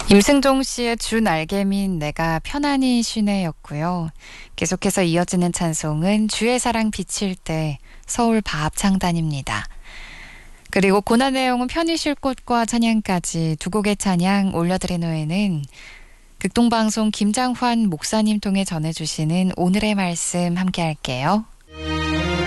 임승종 씨의 주 날개민 내가 편안히 쉬네였고요. 계속해서 이어지는 찬송은 주의 사랑 비칠 때 서울 바합창단입니다. 그리고 고난 내용은 편히 쉴 곳과 찬양까지 두 곡의 찬양 올려드린 후에는 극동방송 김장환 목사님 통해 전해주시는 오늘의 말씀 함께 할게요.